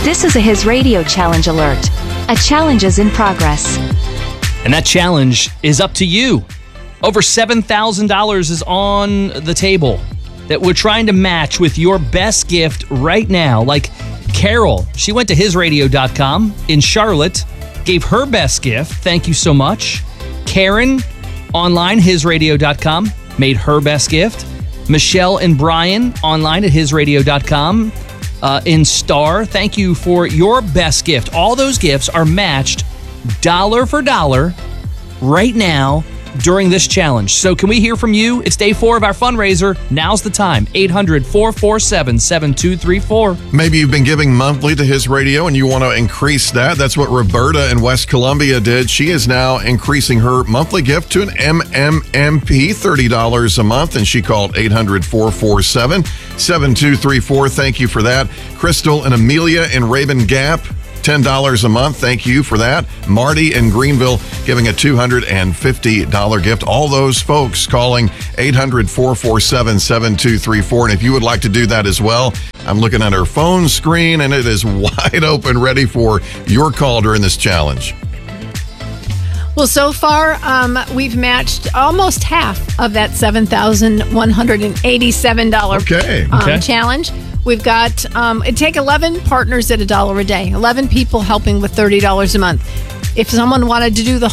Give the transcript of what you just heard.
This is a His Radio Challenge alert. A challenge is in progress. And that challenge is up to you. Over $7,000 is on the table that we're trying to match with your best gift right now. Like Carol, she went to hisradio.com in Charlotte, gave her best gift. Thank you so much. Karen, online, hisradio.com, made her best gift. Michelle and Brian, online at hisradio.com. In Star, thank you for your best gift. All those gifts are matched dollar for dollar right now during this challenge. So can we hear from you? It's day 4 of our fundraiser. Now's the time. 800-447-7234. Maybe you've been giving monthly to His Radio and you want to increase that. That's what Roberta in West Columbia did. She is now increasing her monthly gift to an MMMP, $30 a month, and she called 800-447-7234. Thank you for that. Crystal and Amelia in Raven Gap, $10 a month. Thank you for that. Marty in Greenville giving a $250 gift. All those folks calling 800-447-7234. And if you would like to do that as well, I'm looking at our phone screen and it is wide open, ready for your call during this challenge. Well, so far, we've matched almost half of that $7,187 challenge. We've got, it'd take 11 partners at $1 a day, 11 people helping with $30 a month. If someone wanted to do the